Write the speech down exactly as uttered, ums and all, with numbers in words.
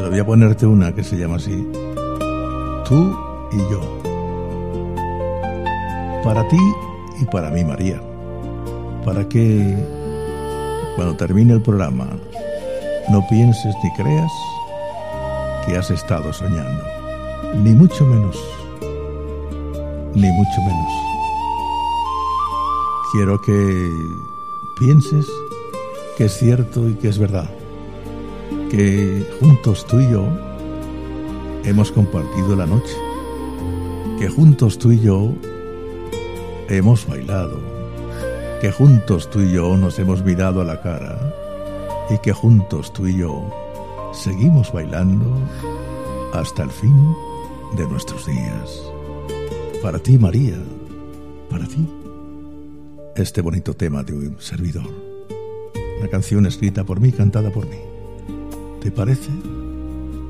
Pero voy a ponerte una que se llama así: Tú y yo. Para ti y para mí, María. Para que cuando termine el programa no pienses ni creas que has estado soñando. Ni mucho menos. Ni mucho menos. Quiero que pienses que es cierto y que es verdad. Que juntos tú y yo hemos compartido la noche. Que juntos tú y yo hemos bailado. Que juntos tú y yo nos hemos mirado a la cara. Y que juntos tú y yo seguimos bailando hasta el fin de nuestros días. Para ti, María, para ti, este bonito tema de un servidor. Una canción escrita por mí, cantada por mí. ¿Te parece?